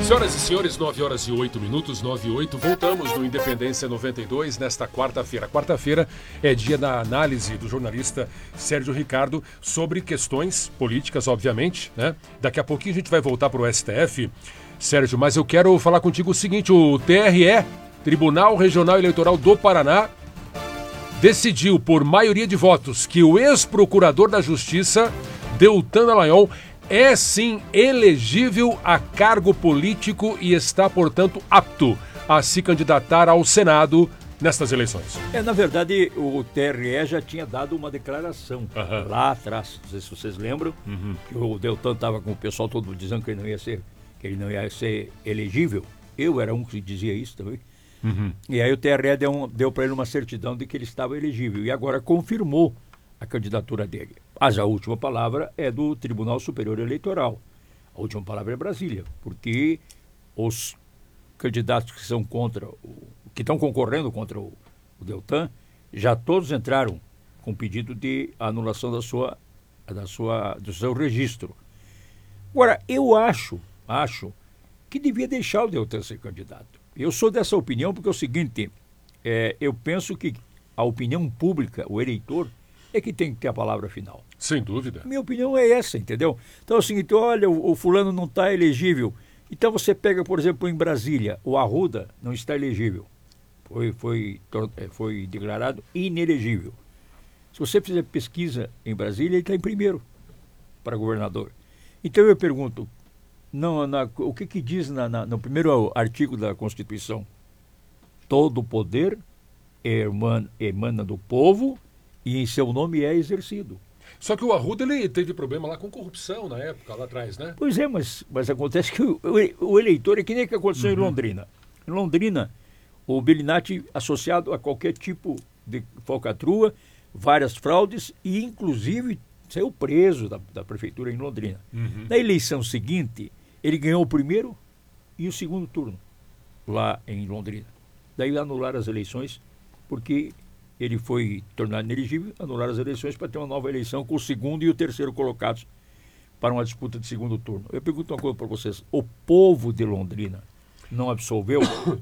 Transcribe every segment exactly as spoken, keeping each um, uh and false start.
Senhoras e senhores, nove horas e oito minutos, nove e oito, voltamos no Independência noventa e dois nesta quarta-feira. Quarta-feira é dia da análise do jornalista Sérgio Ricardo sobre questões políticas, obviamente, né? Daqui a pouquinho a gente vai voltar para o S T F, Sérgio, mas eu quero falar contigo o seguinte: o T R E, Tribunal Regional Eleitoral do Paraná, decidiu por maioria de votos que o ex-procurador da Justiça, Deltan Dallagnol, é sim elegível a cargo político e está, portanto, apto a se candidatar ao Senado nestas eleições. É, na verdade, o T R E já tinha dado uma declaração uhum. lá atrás, não sei se vocês lembram, uhum. que o Deltan estava com o pessoal todo dizendo que ele não ia ser, que ele não ia ser elegível. Eu era um que dizia isso também. Uhum. E aí o T R E deu, um, deu para ele uma certidão de que ele estava elegível e agora confirmou a candidatura dele. Mas a última palavra é do Tribunal Superior Eleitoral. A última palavra é Brasília, porque os candidatos que são contra, o, que estão concorrendo contra o, o Deltan, já todos entraram com pedido de anulação da sua, da sua, do seu registro. Agora, eu acho, acho que devia deixar o Deltan ser candidato. Eu sou dessa opinião porque é o seguinte, é, eu penso que a opinião pública, o eleitor, é que tem que ter a palavra final. Sem dúvida. Minha opinião é essa, entendeu? Então é o seguinte, olha, o, o fulano não está elegível. Então você pega, por exemplo, em Brasília, o Arruda não está elegível. Foi, foi, foi declarado inelegível. Se você fizer pesquisa em Brasília, ele está em primeiro para governador. Então eu pergunto, não, na, o que, que diz na, na, no primeiro artigo da Constituição? Todo poder emana, emana do povo e em seu nome é exercido. Só que o Arruda, ele teve problema lá com corrupção na época, lá atrás, né? Pois é, mas, mas acontece que o, o eleitor é que nem que aconteceu uhum. em Londrina. Em Londrina, o Bellinati associado a qualquer tipo de falcatrua, várias fraudes e inclusive saiu preso da, da prefeitura em Londrina. Uhum. Na eleição seguinte, ele ganhou o primeiro e o segundo turno lá em Londrina. Daí anularam as eleições porque ele foi tornado inelegível, anularam as eleições para ter uma nova eleição com o segundo e o terceiro colocados para uma disputa de segundo turno. Eu pergunto uma coisa para vocês, o povo de Londrina não absolveu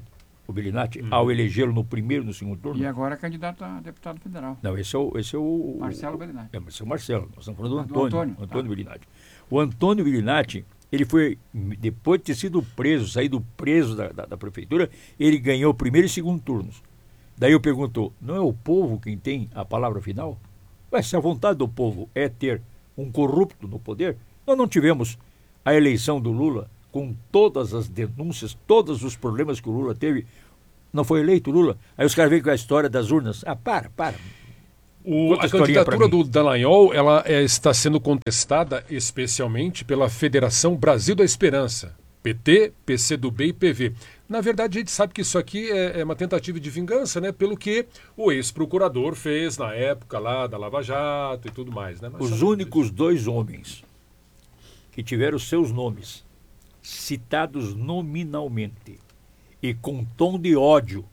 o Bellinati uhum. ao elegê-lo no primeiro e no segundo turno? E agora é candidato a deputado federal. Não, esse é o... Esse é o Marcelo Bellinati. É, esse é o Marcelo, nós estamos falando do ah, Antônio, do Antônio, Antônio tá. Bellinati. O Antônio Bellinati, ele foi, depois de ter sido preso, saído preso da, da, da prefeitura, ele ganhou o primeiro e segundo turnos. Daí eu pergunto, não é o povo quem tem a palavra final? Ué, se a vontade do povo é ter um corrupto no poder, nós não tivemos a eleição do Lula com todas as denúncias, todos os problemas que o Lula teve. Não foi eleito o Lula? Aí os caras vêm com a história das urnas. Ah, para, para. O, a candidatura do Dallagnol, ela é, está sendo contestada especialmente pela Federação Brasil da Esperança, P T, P C do B e P V. Na verdade, a gente sabe que isso aqui é, é uma tentativa de vingança, né? Pelo que o ex-procurador fez na época lá da Lava Jato e tudo mais, né? Os únicos dois homens que tiveram seus nomes citados nominalmente e com tom de ódio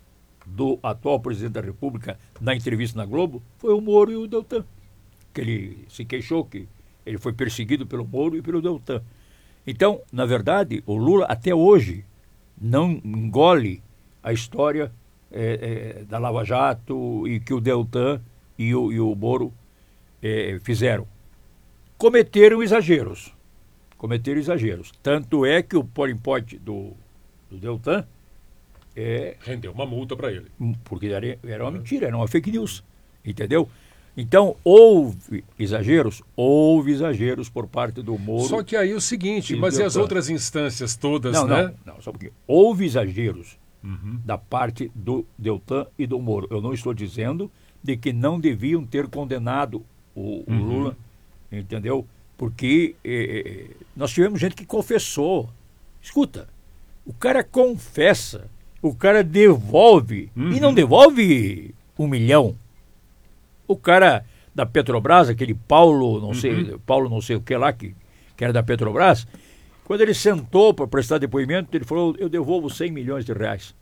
do atual presidente da República na entrevista na Globo foi o Moro e o Deltan. Que ele se queixou que ele foi perseguido pelo Moro e pelo Deltan. Então, na verdade, o Lula até hoje não engole a história é, é, da Lava Jato e que o Deltan e o, e o Moro é, fizeram. Cometeram exageros. Cometeram exageros. Tanto é que o polimpote do, do Deltan é, rendeu uma multa para ele. Porque era, era uma mentira, era uma fake news. Entendeu? Então, houve exageros? Houve exageros por parte do Moro. Só que aí o seguinte, mas e as outras instâncias todas, não, né? Não, não, só porque houve exageros uhum. da parte do Deltan e do Moro. Eu não estou dizendo de que não deviam ter condenado o, o uhum. Lula, entendeu? Porque eh, nós tivemos gente que confessou. Escuta, o cara confessa, o cara devolve, uhum. e não devolve um milhão. O cara da Petrobras, aquele Paulo, não sei, uhum. Paulo não sei o que lá, que, que era da Petrobras, quando ele sentou para prestar depoimento, ele falou, eu devolvo cem milhões de reais.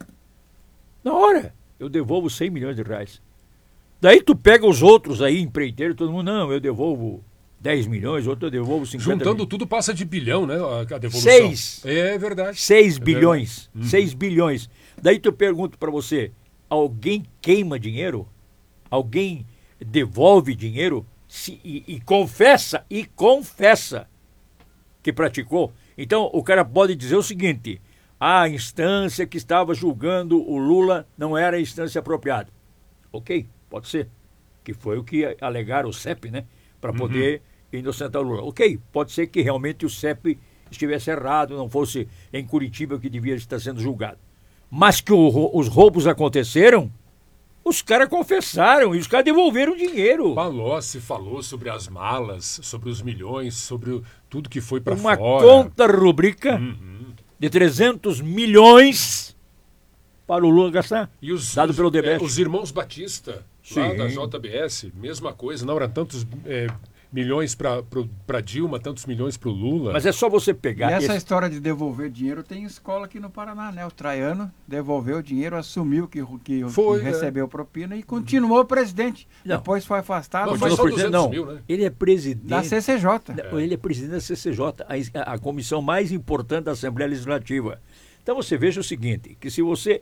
Na hora, eu devolvo cem milhões de reais. Daí tu pega os outros aí, empreiteiros, todo mundo, não, eu devolvo dez milhões, outro eu devolvo cinquenta Juntando milhões. tudo passa de bilhão, né? A, a devolução. Seis. É verdade. seis É bilhões. verdade. seis bilhões. Daí tu pergunto para você, alguém queima dinheiro? Alguém devolve dinheiro? Se, e, e confessa, e confessa que praticou. Então o cara pode dizer o seguinte: a instância que estava julgando o Lula não era a instância apropriada. Ok, pode ser. Que foi o que alegaram o C E P, né? Para poder uhum. inocentar o Lula. Ok, pode ser que realmente o C E P estivesse errado, não fosse em Curitiba que devia estar sendo julgado. Mas que o, os roubos aconteceram, os caras confessaram e os caras devolveram o dinheiro. Palocci falou sobre as malas, sobre os milhões, sobre o, tudo que foi para Uma fora. conta rubrica uhum. de trezentos milhões para o Lula gastar, e os, dado os, pelo Odebrecht. É, os irmãos Batista, Sim. lá da J B S, mesma coisa. Não eram tantos é, milhões para Dilma, tantos milhões para o Lula. Mas é só você pegar... E essa esse... história de devolver dinheiro tem escola aqui no Paraná, né? O Traiano devolveu o dinheiro, assumiu que, que, foi, que é. recebeu propina e continuou presidente. Não. Depois foi afastado. Não, Foi foi só presidente, não. mil, né? Ele é presidente... da C C J. É. Ele é presidente da C C J, a, a comissão mais importante da Assembleia Legislativa. Então você veja o seguinte, que se você...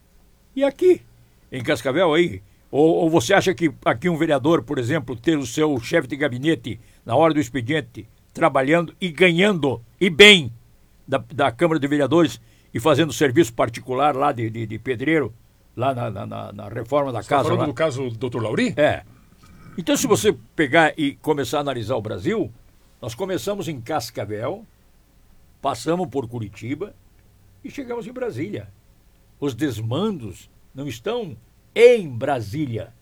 E aqui, em Cascavel aí, ou, ou você acha que aqui um vereador, por exemplo, ter o seu chefe de gabinete na hora do expediente, trabalhando e ganhando, e bem, da, da Câmara de Vereadores e fazendo serviço particular lá de, de, de pedreiro, lá na, na, na reforma da Você casa. tá falando lá. do caso do doutor Lauri? É. Então, se você pegar e começar a analisar o Brasil, nós começamos em Cascavel, passamos por Curitiba e chegamos em Brasília. Os desmandos não estão em Brasília.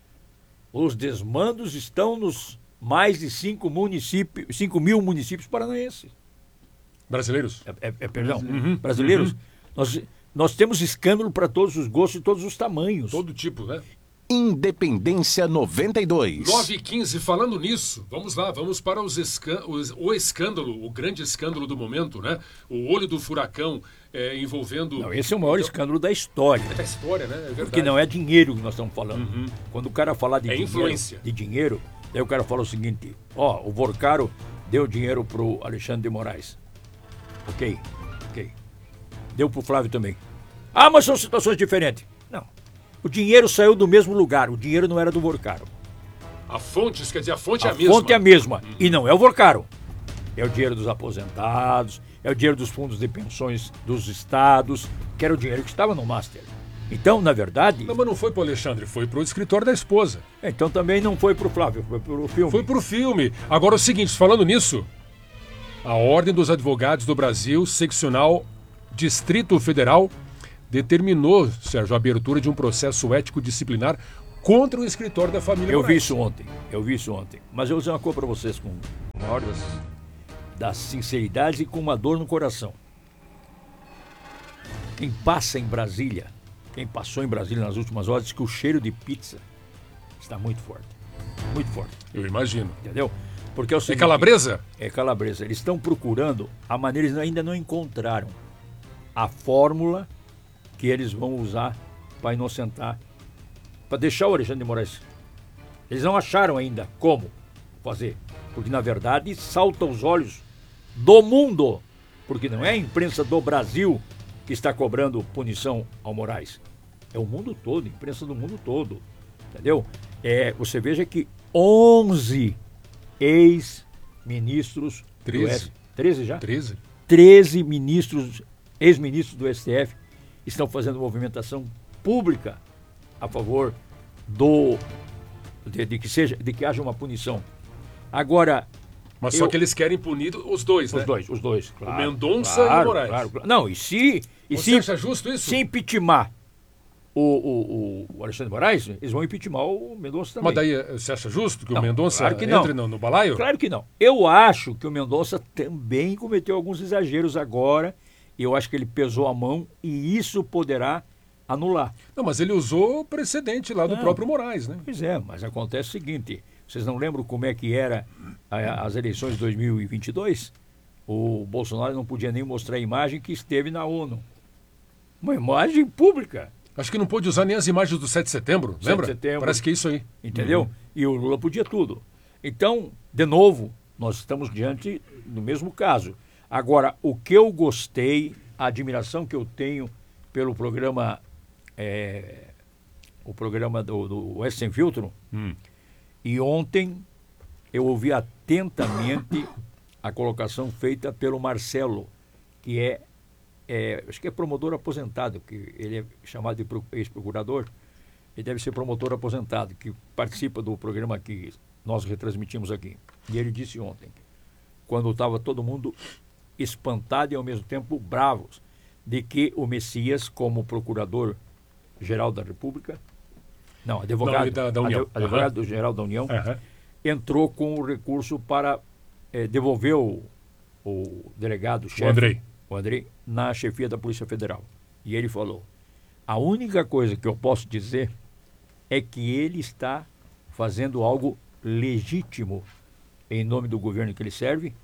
Os desmandos estão nos mais de cinco municípios, cinco mil municípios paranaenses. Brasileiros? É, é, é, perdão, Uhum, brasileiros. uhum. Nós, nós temos escândalo para todos os gostos e todos os tamanhos. Todo tipo, né? Independência noventa e dois. nove e quinze, falando nisso, vamos lá, vamos para os escân os, o escândalo, o grande escândalo do momento, né? O olho do furacão é, envolvendo... Não, esse é o maior escândalo da história. É da história, né? É verdade. Porque não é dinheiro que nós estamos falando. Uhum. Quando o cara falar de, É dinheiro, influência. de dinheiro, daí o cara fala o seguinte: ó, o Vorcaro deu dinheiro pro Alexandre de Moraes. Ok, ok. Deu pro Flávio também. Ah, mas são situações diferentes. Não. O dinheiro saiu do mesmo lugar, o dinheiro não era do Vorcaro. A fonte, quer dizer, a fonte A é a mesma. fonte é a mesma. E não é o Vorcaro. É o dinheiro dos aposentados, é o dinheiro dos fundos de pensões dos estados, que era o dinheiro que estava no Master. Então, na verdade... Não, mas não foi pro Alexandre, foi pro escritório da esposa. Então também não foi pro Flávio, foi pro filme. Foi pro filme. Agora, o seguinte, falando nisso, a Ordem dos Advogados do Brasil, seccional Distrito Federal, determinou, Sérgio, a abertura de um processo ético-disciplinar contra o escritório da família Eu vi Moraes. isso ontem, eu vi isso ontem. Mas eu vou dizer uma coisa para vocês com a maior das, das sinceridades e com uma dor no coração. Quem passa em Brasília, quem passou em Brasília nas últimas horas, diz que o cheiro de pizza está muito forte. Muito forte, Eu imagino. entendeu? Porque é o É seguinte, calabresa? É calabresa. Eles estão procurando a maneira, eles ainda não encontraram a fórmula que eles vão usar para inocentar, para deixar o Alexandre de Moraes. Eles não acharam ainda como fazer, porque na verdade salta aos olhos do mundo, porque não é a imprensa do Brasil que está cobrando punição ao Moraes, é o mundo todo, a imprensa do mundo todo, entendeu? É, você veja que onze ex-ministros do Treze. S- treze já? treze. treze ministros, ex-ministros do S T F estão fazendo movimentação pública a favor do de, de que seja de que haja uma punição. Agora, Mas Eu- só que eles querem punir os dois, os né? dois, os dois, claro, Mendonça e o claro, Moraes. claro, claro. Não, e se e Você se, acha justo isso? se impeachment o, o, o Alexandre de Moraes, eles vão impeachment o Mendonça também. Mas daí eh, você acha justo que Não, o Mendonça claro que não. entre no, no balaio? Claro que não. Eu acho que o Mendonça também cometeu alguns exageros agora. Eu acho que ele pesou a mão e isso poderá anular. Não, mas ele usou o precedente lá do Não. próprio Moraes, né? Pois é, mas acontece o seguinte: vocês não lembram como é que era a- as eleições de dois mil e vinte e dois? O Bolsonaro não podia nem mostrar a imagem que esteve na ONU. Uma imagem pública, Acho que não pôde usar nem as imagens do sete de setembro, sete de lembra? setembro. Parece que é isso aí. entendeu? E o Lula podia tudo. Então, de novo, nós estamos diante do mesmo caso. Agora, o que eu gostei, a admiração que eu tenho pelo programa, é, o programa do, do Oeste Sem Filtro, Hum. e ontem eu ouvi atentamente a colocação feita pelo Marcelo, que é, é acho que é promotor aposentado, que ele é chamado de pro- ex-procurador, ele deve ser promotor aposentado, que participa do programa que nós retransmitimos aqui. E ele disse ontem, quando estava todo mundo espantado e ao mesmo tempo bravos, de que o Messias, como procurador-geral da República, não, advogado, Não, da- da União. ade- advogado-geral da União, Aham. entrou com o recurso para eh, devolver o, o delegado-chefe, O Andrei. o Andrei, na chefia da Polícia Federal. E ele falou, a única coisa que eu posso dizer é que ele está fazendo algo legítimo em nome do governo que ele serve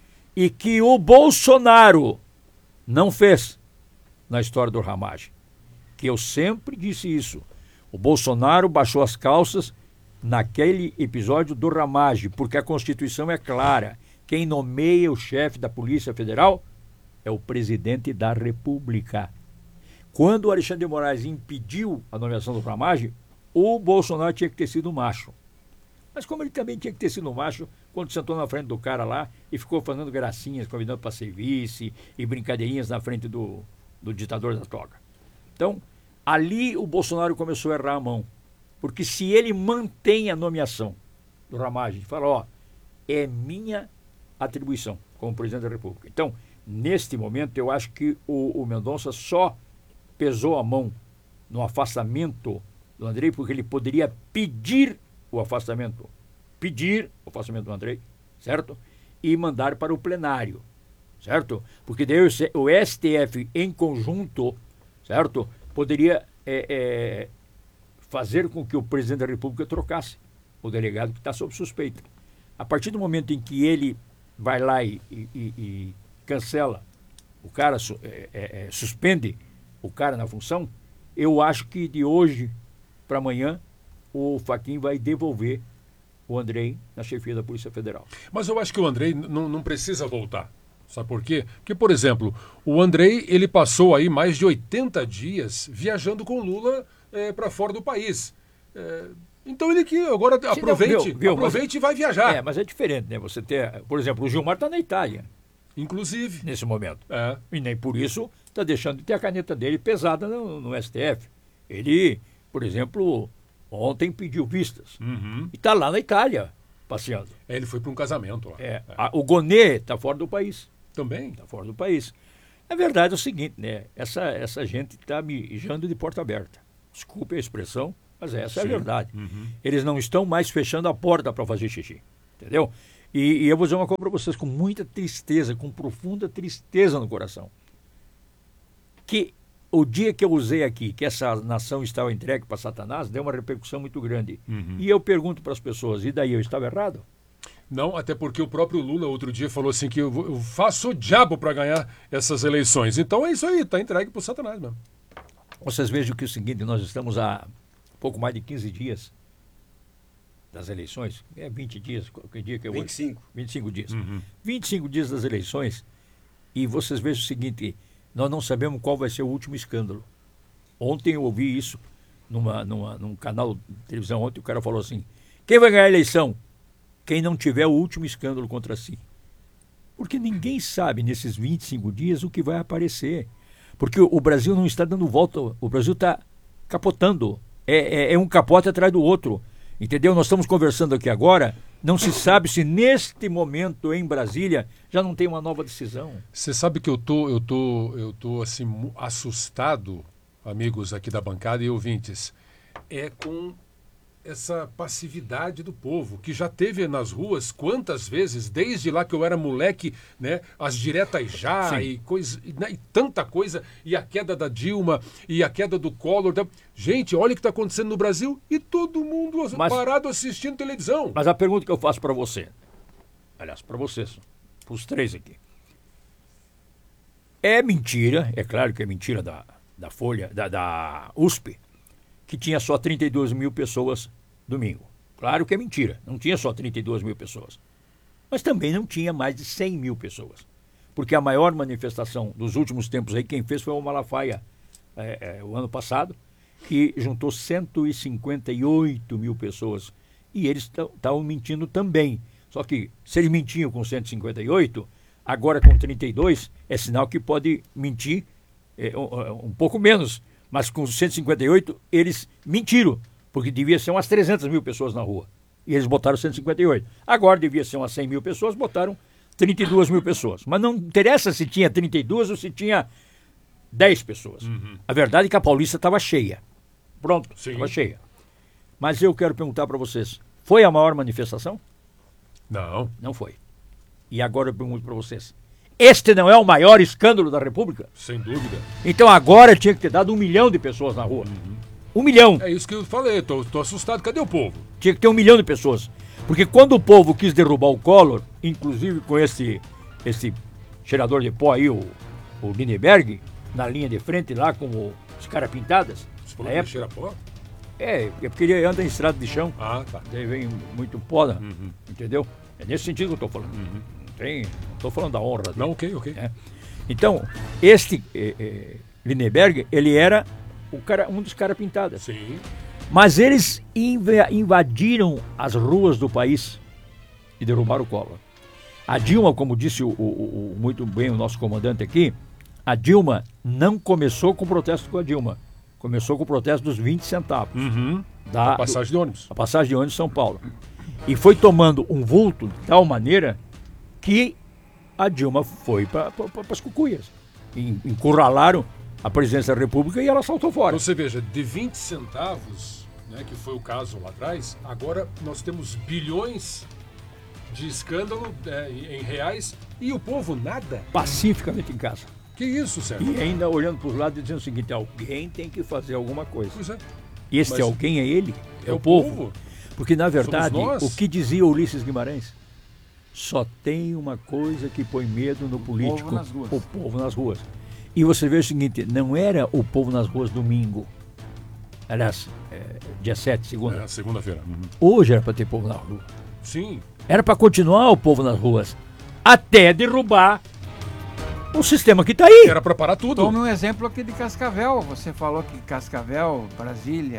e que o Bolsonaro não fez na história do Ramagem. Que eu sempre disse isso. O Bolsonaro baixou as calças naquele episódio do Ramagem, porque a Constituição é clara. Quem nomeia o chefe da Polícia Federal é o presidente da República. Quando o Alexandre de Moraes impediu a nomeação do Ramagem, o Bolsonaro tinha que ter sido macho. Mas como ele também tinha que ter sido macho quando sentou na frente do cara lá e ficou fazendo gracinhas, convidando para ser vice e brincadeirinhas na frente do, do ditador da toga. Então, ali o Bolsonaro começou a errar a mão. Porque se ele mantém a nomeação do Ramagem, fala, ó, é minha atribuição como presidente da República. Então, neste momento, eu acho que o, o Mendonça só pesou a mão no afastamento do Andrei, porque ele poderia pedir o afastamento, pedir o afastamento do Andrei, certo? E mandar para o plenário, certo? Porque daí o S T F em conjunto, certo? Poderia é, é, fazer com que o presidente da República trocasse o delegado que está sob suspeita. A partir do momento em que ele vai lá e, e, e cancela o cara, é, é, suspende o cara na função, eu acho que de hoje para amanhã o Fachin vai devolver o Andrei na chefia da Polícia Federal. Mas eu acho que o Andrei não, não precisa voltar. Sabe por quê? Porque, por exemplo, o Andrei ele passou aí mais de oitenta dias viajando com Lula é, para fora do país. É, então ele que agora Sim, aproveite, não, viu, viu, aproveite mas, e vai viajar. É, mas é diferente, né? Você ter, por exemplo, o Gilmar está na Itália Inclusive. nesse momento. É. E nem por isso está deixando de ter a caneta dele pesada no, no S T F. Ele, por exemplo, ontem pediu vistas. Uhum. E está lá na Itália, passeando. É, ele foi para um casamento lá. É, a- o Gonê está fora do país. Também. Está fora do país. A verdade é o seguinte, né? Essa, essa gente está mijando de porta aberta. Desculpe a expressão, mas essa Sim. é a verdade. Uhum. Eles não estão mais fechando a porta para fazer xixi. Entendeu? E, e eu vou dizer uma coisa para vocês com muita tristeza, com profunda tristeza no coração. Que o dia que eu usei aqui, que essa nação estava entregue para Satanás, deu uma repercussão muito grande. Uhum. E eu pergunto para as pessoas, e daí, eu estava errado? Não, até porque o próprio Lula outro dia falou assim que eu, vou- eu faço o diabo para ganhar essas eleições. Então é isso aí, tá entregue pro Satanás mesmo. Vocês vejam que é o seguinte, nós estamos há pouco mais de quinze dias das eleições, é vinte dias, que dia que é hoje? vinte e cinco. vinte e cinco dias. Uhum. vinte e cinco dias das eleições, e vocês vejam o seguinte, nós não sabemos qual vai ser o último escândalo. Ontem eu ouvi isso numa, numa, num canal de televisão, ontem o cara falou assim, quem vai ganhar a eleição? Quem não tiver o último escândalo contra si. Porque ninguém sabe nesses vinte e cinco dias o que vai aparecer. Porque o Brasil não está dando volta, o Brasil está capotando. É, é, é um capote atrás do outro. Entendeu? Nós estamos conversando aqui agora, não se sabe se neste momento em Brasília já não tem uma nova decisão. Você sabe que eu tô, eu tô, eu tô assim mu- assustado, amigos aqui da bancada e ouvintes, é com essa passividade do povo que já teve nas ruas quantas vezes, desde lá que eu era moleque, né, as diretas já Sim. e coisa, e, né, e tanta coisa, e a queda da Dilma e a queda do Collor. da- Gente, olha o que está acontecendo no Brasil e todo mundo Mas- parado assistindo televisão. Mas a pergunta que eu faço para você, aliás, para vocês, para os três aqui, é mentira, é claro que é mentira da, da Folha, da, da U S P, que tinha só trinta e duas mil pessoas domingo. Claro que é mentira, não tinha só trinta e duas mil pessoas. Mas também não tinha mais de cem mil pessoas. Porque a maior manifestação dos últimos tempos aí, quem fez foi o Malafaia, é, é, o ano passado, que juntou cento e cinquenta e oito mil pessoas. E eles estavam mentindo também. Só que se eles mentiam com cento e cinquenta e oito, agora com trinta e dois, é sinal que pode mentir é, um, um pouco menos. Mas com cento e cinquenta e oito, eles mentiram, porque devia ser umas trezentas mil pessoas na rua. E eles botaram cento e cinquenta e oito. Agora devia ser umas cem mil pessoas, botaram trinta e duas mil pessoas. Mas não interessa se tinha trinta e duas ou se tinha dez pessoas. Uhum. A verdade é que a Paulista estava cheia. Pronto, estava cheia. Mas eu quero perguntar para vocês, foi a maior manifestação? Não. Não foi. E agora eu pergunto para vocês, este não é o maior escândalo da República? Sem dúvida. Então agora tinha que ter dado um milhão de pessoas na rua. Uhum. Um milhão. É isso que eu falei, tô, tô assustado. Cadê o povo? Tinha que ter um milhão de pessoas. Porque quando o povo quis derrubar o Collor, inclusive com esse, esse cheirador de pó aí, o, o Lindenberg, na linha de frente lá com os caras pintadas. Você falou que cheira pó? É, é porque ele anda em estrada de chão. Ah, tá. Daí vem muito pó, né? Uhum. Entendeu? É nesse sentido que eu tô falando. Uhum. Não tem, não tô falando da honra dele. Não, ok, ok. É. Então, este eh, eh, Lindenberg, ele era o cara, um dos caras pintadas. Sim. Mas eles inv invadiram as ruas do país e derrubaram o Collor. A Dilma, como disse o, o, o, muito bem o nosso comandante aqui, a Dilma não começou com protesto com a Dilma. Começou com o protesto dos vinte centavos. Uhum. Da, a passagem de ônibus. A passagem de ônibus de São Paulo. E foi tomando um vulto de tal maneira que a Dilma foi para pra, pra, as cucuias. Encurralaram a presidência da República e ela saltou fora. Então você veja, de vinte centavos, né, que foi o caso lá atrás, agora nós temos bilhões de escândalo é, em reais e o povo nada. Pacificamente em casa. Que isso, Sérgio? E ainda olhando para os lados e dizendo o seguinte, alguém tem que fazer alguma coisa. Pois é. E esse Mas alguém é ele, é, é o o povo. povo. Porque, na verdade, Somos nós. o que dizia Ulisses Guimarães? Só tem uma coisa que põe medo no político, povo nas ruas. o povo nas ruas. E você vê o seguinte, não era o povo nas ruas domingo, aliás, é, dia sete, segunda. É, segunda-feira. Uhum. Hoje era para ter povo na rua. Sim. Era para continuar o povo nas ruas, até derrubar o sistema que está aí. Era para parar tudo. Tome um exemplo aqui de Cascavel. Você falou que Cascavel, Brasília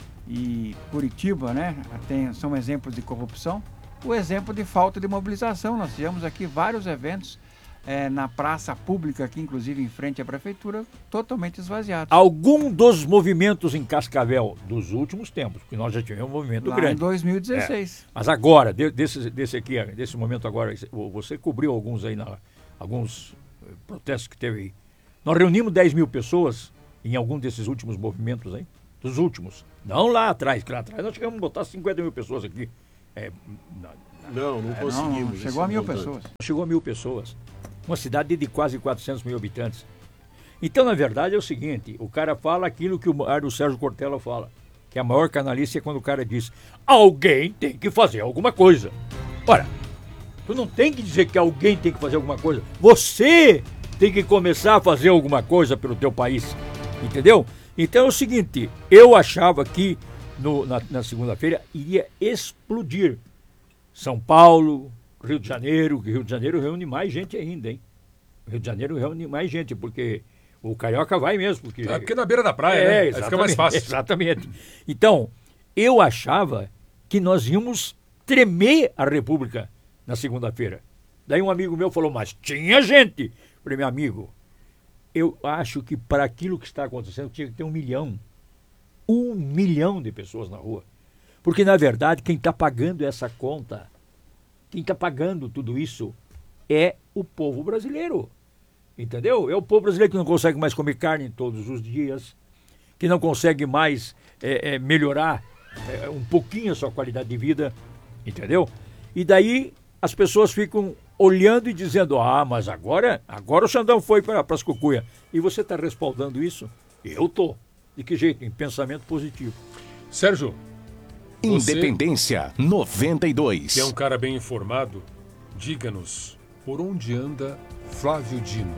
e Curitiba, né, tem, são exemplos de corrupção. O exemplo de falta de mobilização. Nós tivemos aqui vários eventos é, na praça pública, aqui inclusive em frente à prefeitura, totalmente esvaziados. Algum dos movimentos em Cascavel dos últimos tempos, porque nós já tivemos um movimento Lá grande. em dois mil e dezesseis. É. Mas agora, de, desse, desse aqui, desse momento agora, você cobriu alguns aí, na, alguns protestos que teve aí. Nós reunimos dez mil pessoas em algum desses últimos movimentos aí, dos últimos. Não lá atrás, que lá atrás nós chegamos a botar cinquenta mil pessoas aqui. É, na, Não, não É, conseguimos. não, chegou a mil montante. pessoas. Chegou a mil pessoas. Uma cidade de quase quatrocentos mil habitantes. Então, na verdade, é o seguinte, o cara fala aquilo que o, o Sérgio Cortella fala, que a maior canalice é quando o cara diz, alguém tem que fazer alguma coisa. Ora, tu não tem que dizer que alguém tem que fazer alguma coisa. Você tem que começar a fazer alguma coisa pelo teu país. Entendeu? Então é o seguinte, eu achava que no, na, na segunda-feira iria explodir São Paulo, Rio de Janeiro, que Rio de Janeiro reúne mais gente ainda, hein? Rio de Janeiro reúne mais gente, porque o carioca vai mesmo. Porque... É porque na beira da praia, é, né? Aí fica mais fácil. Exatamente. Então, eu achava que nós íamos tremer a República na segunda-feira. Daí um amigo meu falou, mas tinha gente. Falei, meu amigo, eu acho que para aquilo que está acontecendo tinha que ter um milhão. Um milhão de pessoas na rua. Porque, na verdade, quem está pagando essa conta, quem está pagando tudo isso é o povo brasileiro. Entendeu? É o povo brasileiro que não consegue mais comer carne todos os dias, que não consegue mais é, é, melhorar é, um pouquinho a sua qualidade de vida, entendeu? E daí as pessoas ficam olhando e dizendo, ah, mas agora, agora o Xandão foi para as cucuia. E você está respaldando isso? Eu tô. De que jeito? Em pensamento positivo. Sérgio, você, Independência noventa e dois. que é um cara bem informado, diga-nos por onde anda Flávio Dino.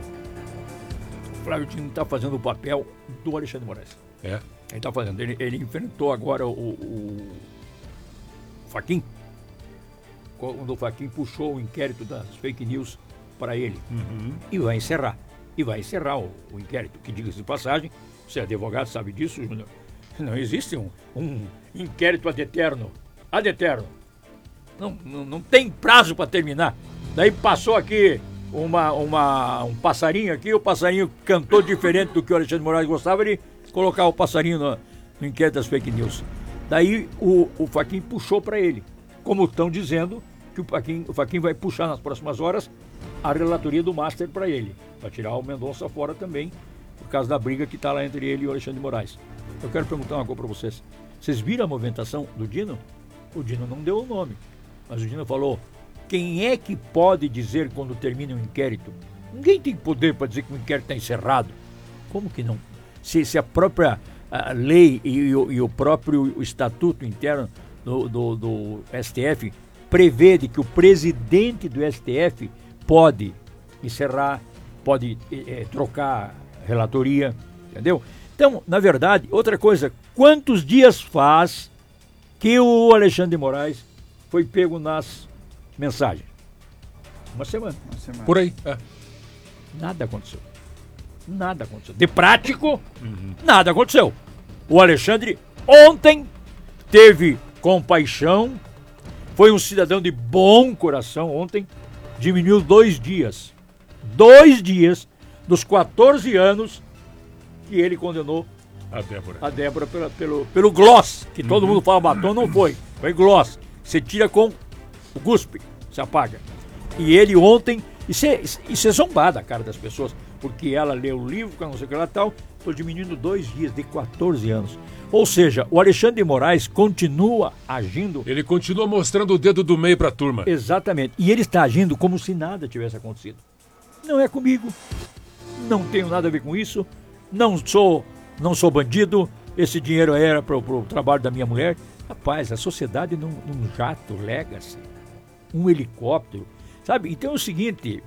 Flávio Dino está fazendo o papel do Alexandre Moraes. É? Ele está fazendo. Ele, ele enfrentou agora o, o Fachin. quando o Fachin puxou o inquérito das fake news para ele. Uhum. E vai encerrar. E vai encerrar o, o inquérito, que diga-se de passagem, você é advogado, sabe disso, Júnior? Não existe um, um inquérito ad eterno. Ad eterno. Não, não, não tem prazo para terminar. Daí passou aqui uma, uma, um passarinho aqui, o passarinho cantou diferente do que o Alexandre de Moraes gostava, ele colocava o passarinho no, no inquérito das fake news. Daí o, o Fachin puxou para ele, como estão dizendo que o Fachin, o Fachin vai puxar nas próximas horas a relatoria do Master para ele, para tirar o Mendonça fora também, por causa da briga que está lá entre ele e o Alexandre de Moraes. Eu quero perguntar uma coisa para vocês. Vocês viram a movimentação do Dino? O Dino não deu o nome, mas o Dino falou: quem é que pode dizer quando termina um inquérito? Ninguém tem poder para dizer que o inquérito está encerrado. Como que não? Se, se a própria a lei e, e, e o próprio estatuto interno do, do, do S T F prevê de que o presidente do S T F pode encerrar, pode é, trocar relatoria, entendeu? Então, na verdade, outra coisa, quantos dias faz que o Alexandre de Moraes foi pego nas mensagens? Uma semana. Uma semana. Por aí. É. Nada aconteceu. Nada aconteceu. De prático, uhum. nada aconteceu. O Alexandre ontem teve compaixão, foi um cidadão de bom coração ontem, diminuiu dois dias. Dois dias dos quatorze anos que ele condenou a Débora. A Débora pela, pelo, pelo gloss, que todo uhum. mundo fala batom, não foi. Foi gloss. Você tira com o cuspe, se apaga. E ele ontem, isso é, isso é zombada a cara das pessoas, porque ela leu o livro, não sei o que lá tal, estou diminuindo dois dias de quatorze anos. Ou seja, o Alexandre de Moraes continua agindo... Ele continua mostrando o dedo do meio para a turma. Exatamente. E ele está agindo como se nada tivesse acontecido. Não é comigo, não tenho nada a ver com isso, não sou, não sou bandido, esse dinheiro era para o trabalho da minha mulher. Rapaz, a sociedade num, num jato Legacy, um helicóptero, sabe? Então é o seguinte,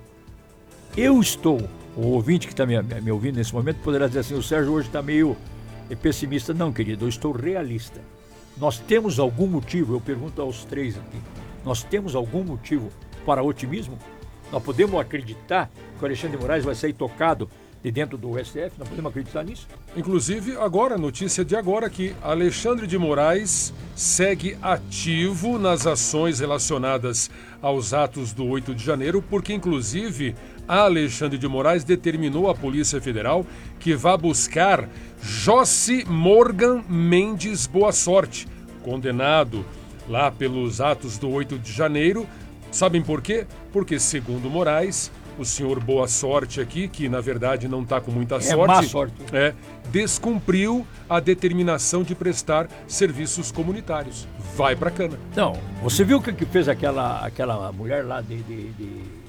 eu estou, o ouvinte que está me, me ouvindo nesse momento poderá dizer assim, o Sérgio hoje está meio pessimista. Não, querido, eu estou realista. Nós temos algum motivo, eu pergunto aos três aqui, nós temos algum motivo para otimismo? Nós podemos acreditar que o Alexandre de Moraes vai sair tocado de dentro do S T F? Nós podemos acreditar nisso? Inclusive, agora, notícia de agora, que Alexandre de Moraes segue ativo nas ações relacionadas aos atos do oito de janeiro, porque, inclusive, Alexandre de Moraes determinou à Polícia Federal que vá buscar Jossi Morgan Mendes Boa Sorte, condenado lá pelos atos do oito de janeiro. Sabem por quê? Porque, segundo Moraes, o senhor Boa Sorte aqui, que na verdade não está com muita é sorte, má sorte, é, descumpriu a determinação de prestar serviços comunitários. Vai pra cana. Não, você viu o que fez aquela, aquela mulher lá de, de, de